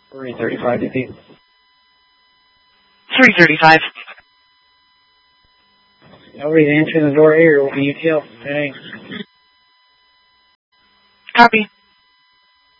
335 to be. 335. Nobody's answering the door here. Will be UTL. Thanks. Copy.